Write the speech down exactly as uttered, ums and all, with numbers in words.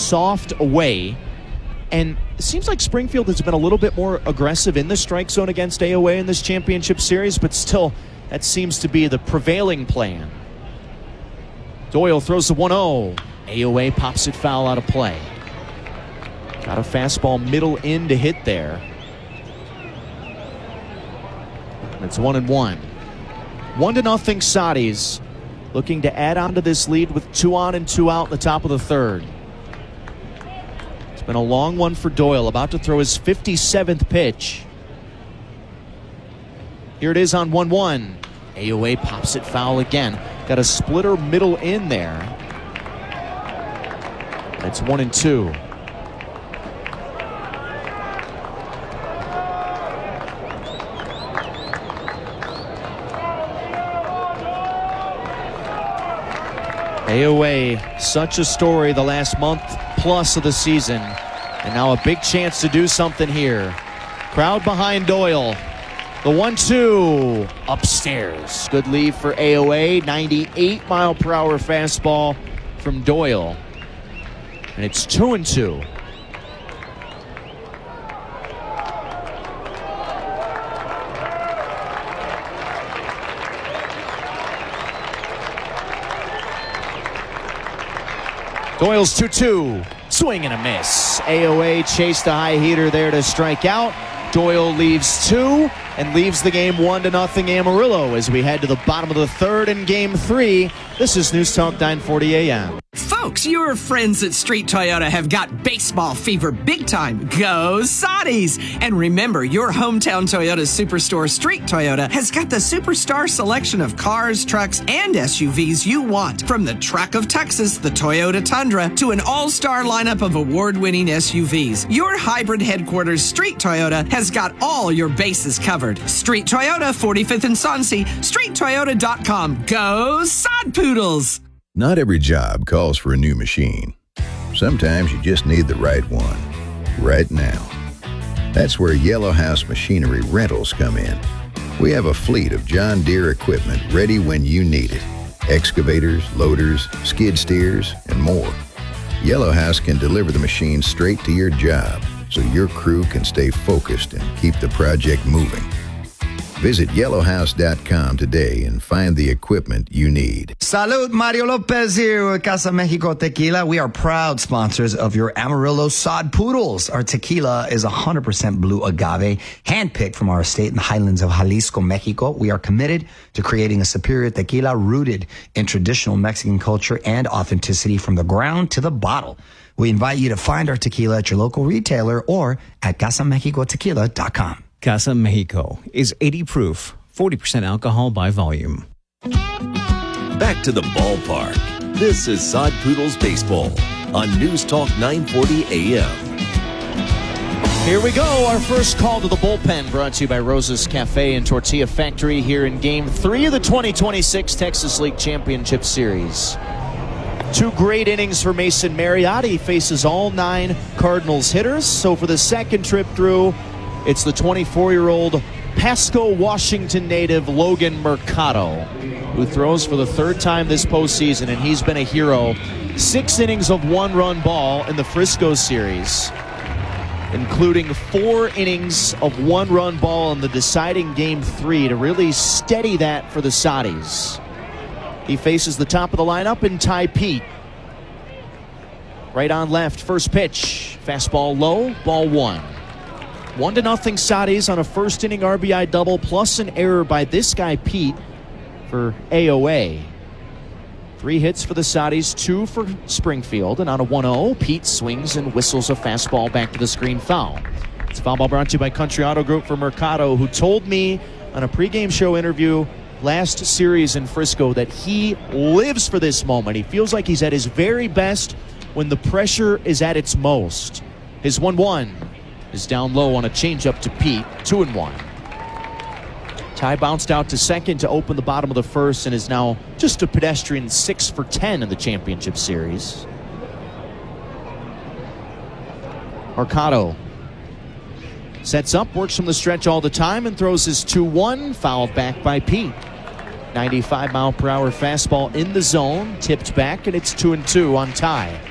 soft away. And it seems like Springfield has been a little bit more aggressive in the strike zone against A O A in this championship series, but still, that seems to be the prevailing plan. Doyle throws the one oh. A O A pops it foul out of play. Got a fastball middle in to hit there. It's one and one. One to nothing Soddies. Looking to add on to this lead with two on and two out in the top of the third. It's been a long one for Doyle, about to throw his fifty-seventh pitch. Here it is on one one. A O A pops it foul again. Got a splitter middle in there. It's one and two. A O A, such a story the last month plus of the season. And now a big chance to do something here. Crowd behind Doyle. The one two upstairs. Good lead for A O A. ninety-eight mile per hour fastball from Doyle. And it's two and two. Doyle's two two. Swing and a miss. A O A chased a high heater there to strike out. Doyle leaves two and leaves the game one to nothing Amarillo as we head to the bottom of the third in game three. This is News Talk nine forty A M. Folks, your friends at Street Toyota have got baseball fever big time. Go Soddies! And remember, your hometown Toyota Superstore, Street Toyota, has got the superstar selection of cars, trucks, and S U Vs you want. From the Truck of Texas, the Toyota Tundra, to an all-star lineup of award-winning S U Vs. Your hybrid headquarters, Street Toyota, has got all your bases covered. Street Toyota, forty-fifth and Soncy, street toyota dot com. Go Sod Poodles! Not every job calls for a new machine. Sometimes you just need the right one, right now. That's where Yellow House Machinery Rentals come in. We have a fleet of John Deere equipment ready when you need it. Excavators, loaders, skid steers, and more. Yellow House can deliver the machine straight to your job so your crew can stay focused and keep the project moving. Visit yellow house dot com today and find the equipment you need. Salud, Mario Lopez here with Casa Mexico Tequila. We are proud sponsors of your Amarillo Sod Poodles. Our tequila is one hundred percent blue agave, handpicked from our estate in the highlands of Jalisco, Mexico. We are committed to creating a superior tequila rooted in traditional Mexican culture and authenticity from the ground to the bottle. We invite you to find our tequila at your local retailer or at casa mexico tequila dot com. Casa Mexico is eighty proof, forty percent alcohol by volume. Back to the ballpark. This is Sod Poodles Baseball on News Talk nine forty A M. Here we go, our first call to the bullpen, brought to you by Rosa's Cafe and Tortilla Factory here in Game three of the twenty twenty-six Texas League Championship Series. Two great innings for Mason Mariotti. He faces all nine Cardinals hitters. So for the second trip through, it's the twenty-four-year-old Pasco, Washington native Logan Mercado, who throws for the third time this postseason, and he's been a hero. Six innings of one-run ball in the Frisco series, including four innings of one-run ball in the deciding game three to really steady that for the Soddies. He faces the top of the lineup in Ty Pete. Right on left, first pitch. Fastball low, ball one. One to nothing Soddies on a first inning R B I double plus an error by this guy Pete for A O A. Three hits for the Soddies, two for Springfield, and on a one oh, Pete swings and whistles a fastball back to the screen foul. It's a foul ball brought to you by Country Auto Group for Mercado, who told me on a pregame show interview last series in Frisco that he lives for this moment. He feels like he's at his very best when the pressure is at its most. His one one is down low on a changeup to Pete, two and one. Ty bounced out to second to open the bottom of the first and is now just a pedestrian six for ten in the championship series. Mercado sets up, works from the stretch all the time, and throws his two one, fouled back by Pete. ninety-five mile per hour fastball in the zone, tipped back, and it's two and two on Ty.